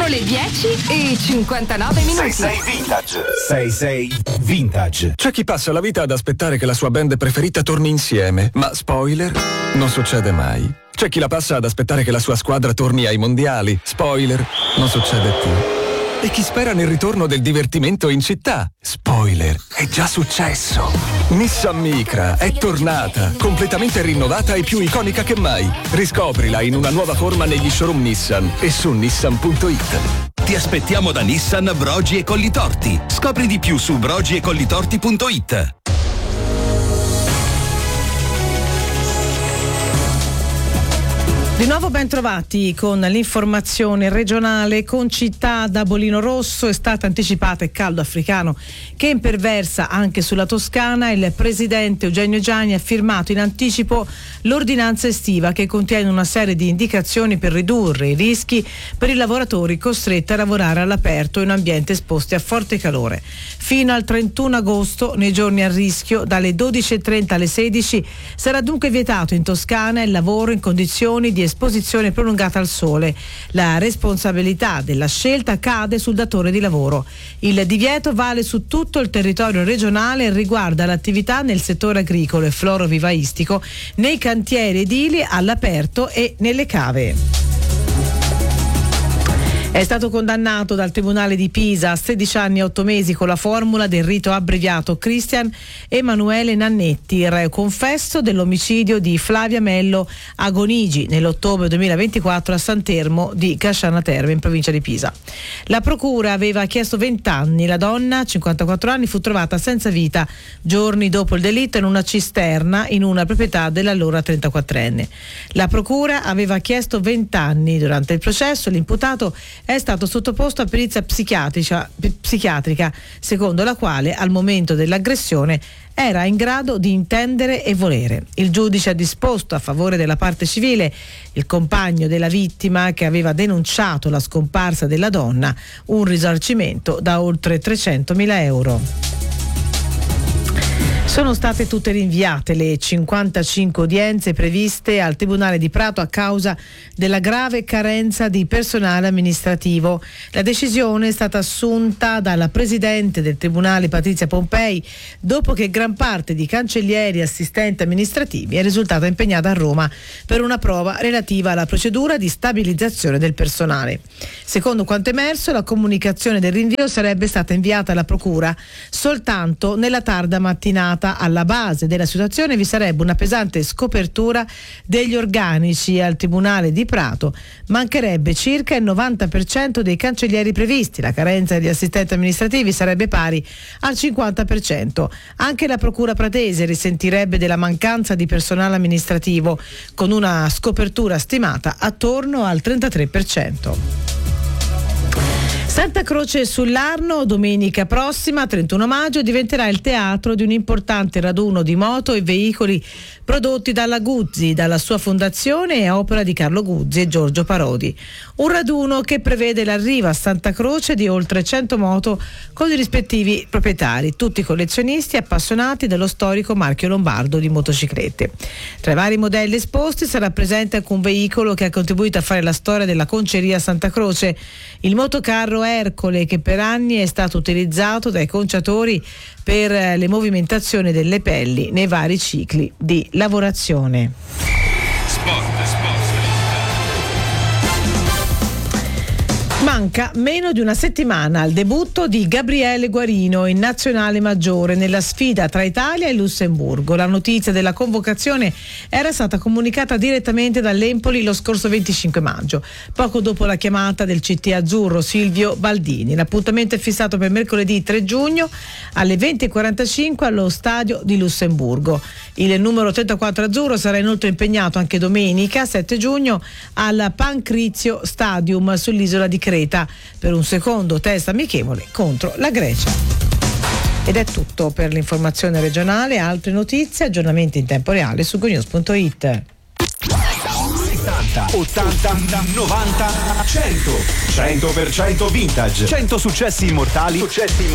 Sono le 10:59. 66 Vintage. 66 Vintage. C'è chi passa la vita ad aspettare che la sua band preferita torni insieme, ma spoiler, non succede mai. C'è chi la passa ad aspettare che la sua squadra torni ai mondiali, spoiler, non succede più. E chi spera nel ritorno del divertimento in città, spoiler, è già successo. Nissan Micra è tornata, completamente rinnovata e più iconica che mai. Riscoprila in una nuova forma negli showroom Nissan e su nissan.it. Ti aspettiamo da Nissan Brogi e Collitorti. Scopri di più su brogiecollitorti.it. Di nuovo ben trovati con l'informazione regionale. Con città da Bolino Rosso, estate anticipata e caldo africano che imperversa anche sulla Toscana. Il presidente Eugenio Giani ha firmato in anticipo l'ordinanza estiva che contiene una serie di indicazioni per ridurre i rischi per i lavoratori costretti a lavorare all'aperto in ambienti esposti a forte calore. Fino al 31 agosto, nei giorni a rischio, dalle 12:30 alle 16, sarà dunque vietato in Toscana il lavoro in condizioni di esposizione prolungata al sole. La responsabilità della scelta cade sul datore di lavoro. Il divieto vale su tutto il territorio regionale e riguarda l'attività nel settore agricolo e florovivaistico, nei cantieri edili, all'aperto e nelle cave. È stato condannato dal Tribunale di Pisa a 16 anni e 8 mesi con la formula del rito abbreviato Cristian Emanuele Nannetti, reo confesso dell'omicidio di Flavia Mello Agonigi nell'ottobre 2024 a San Termo di Casciana Terme in provincia di Pisa. La procura aveva chiesto 20 anni. La donna, 54 anni, fu trovata senza vita giorni dopo il delitto in una cisterna in una proprietà dell'allora 34enne. La procura aveva chiesto 20 anni. Durante il processo l'imputato è stato sottoposto a perizia psichiatrica, secondo la quale al momento dell'aggressione era in grado di intendere e volere. Il giudice ha disposto a favore della parte civile, il compagno della vittima che aveva denunciato la scomparsa della donna, un risarcimento da oltre 300.000 euro. Sono state tutte rinviate le 55 udienze previste al Tribunale di Prato a causa della grave carenza di personale amministrativo. La decisione è stata assunta dalla Presidente del Tribunale Patrizia Pompei dopo che gran parte di cancellieri e assistenti amministrativi è risultata impegnata a Roma per una prova relativa alla procedura di stabilizzazione del personale. Secondo quanto emerso, la comunicazione del rinvio sarebbe stata inviata alla Procura soltanto nella tarda mattinata. Alla base della situazione vi sarebbe una pesante scopertura degli organici al Tribunale di Prato. Mancherebbe circa il 90% dei cancellieri previsti. La carenza di assistenti amministrativi sarebbe pari al 50%. Anche la Procura pratese risentirebbe della mancanza di personale amministrativo, con una scopertura stimata attorno al 33%. Santa Croce sull'Arno, domenica prossima, 31 maggio, diventerà il teatro di un importante raduno di moto e veicoli prodotti dalla Guzzi, dalla sua fondazione e opera di Carlo Guzzi e Giorgio Parodi. Un raduno che prevede l'arrivo a Santa Croce di oltre 100 moto con i rispettivi proprietari, tutti collezionisti appassionati dello storico marchio lombardo di motociclette. Tra i vari modelli esposti sarà presente anche un veicolo che ha contribuito a fare la storia della conceria Santa Croce, il motocarro Ercole, che per anni è stato utilizzato dai conciatori per le movimentazioni delle pelli nei vari cicli di lavorazione. Manca meno di una settimana al debutto di Gabriele Guarino in nazionale maggiore nella sfida tra Italia e Lussemburgo. La notizia della convocazione era stata comunicata direttamente dall'Empoli lo scorso 25 maggio, poco dopo la chiamata del CT azzurro Silvio Baldini. L'appuntamento è fissato per mercoledì 3 giugno alle 20:45 allo stadio di Lussemburgo. Il numero 34 azzurro sarà inoltre impegnato anche domenica 7 giugno al Pancrizio Stadium sull'isola di Creta per un secondo test amichevole contro la Grecia. Ed è tutto per l'informazione regionale. Altre notizie, aggiornamenti in tempo reale su gonews.it. 70, 80, 90, 100. 100% vintage. 100 successi immortali.